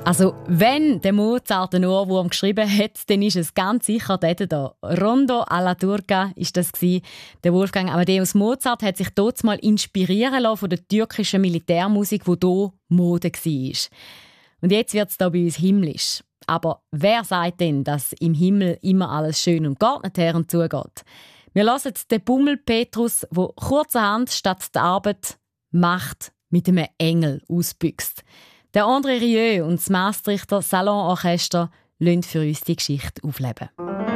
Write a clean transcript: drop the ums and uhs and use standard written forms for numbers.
Also, wenn der Mozart einen Ohrwurm geschrieben hat, dann ist es ganz sicher der hier. Rondo alla Turca ist das gewesen. Der Wolfgang Amadeus Mozart hat sich dort mal inspirieren lassen von der türkischen Militärmusik, die hier Mode war. Und jetzt wird es hier bei uns himmlisch. Aber wer sagt denn, dass im Himmel immer alles schön und geordnet her und zugeht? Wir hören den Bummel Petrus, der kurzerhand statt der Arbeit Macht mit einem Engel ausbüchst. Der André Rieu und das Maastrichter Salonorchester lassen für uns die Geschichte aufleben.